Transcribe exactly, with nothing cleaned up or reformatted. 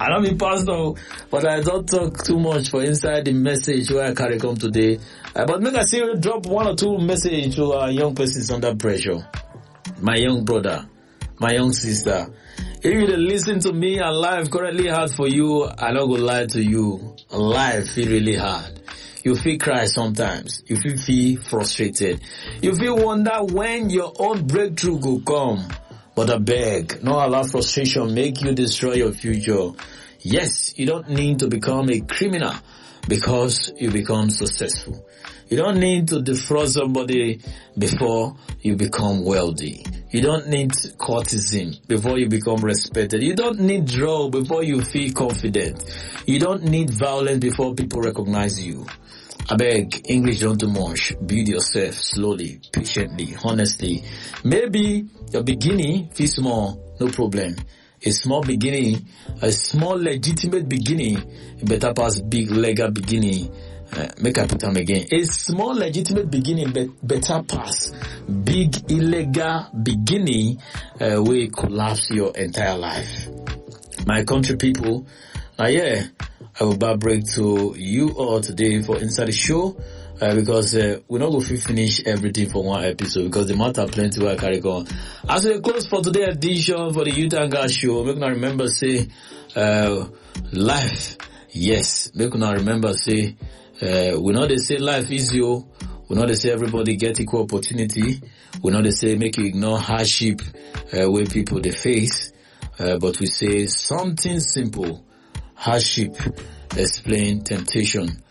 I don't mean pastor, but I don't talk too much for inside the message where I carry come today. Uh, but make I see you drop one or two message to our young persons under pressure. My young brother, my young sister. If you listen to me and life currently hard for you, I don't go lie to you. Life feel really hard. You feel cry sometimes. You feel feel frustrated. You feel wonder when your own breakthrough will come. But I beg, not allow frustration make you destroy your future. Yes, you don't need to become a criminal because you become successful. You don't need to defraud somebody before you become wealthy. You don't need courtesan before you become respected. You don't need drug before you feel confident. You don't need violence before people recognize you. I beg, English don't do much. Build yourself slowly, patiently, honestly. Maybe your beginning feels small, no problem. A small beginning, a small legitimate beginning, better pass big legal beginning. Uh, make I put them again. A small legitimate beginning be- better pass big illegal beginning uh, will collapse your entire life. My country people, uh, yeah, I will back break to you all today for Inside the Show uh, because uh, we're not going to finish everything for one episode because the matter plenty where I carry on. As we close for today's edition for the Youth and God Show, make now remember say uh, life, yes, make now remember say Uh, we know they say life is you. We know they say everybody get equal opportunity. We know they say make you ignore hardship uh, where people they face. Uh, but we say something simple. Hardship explain temptation.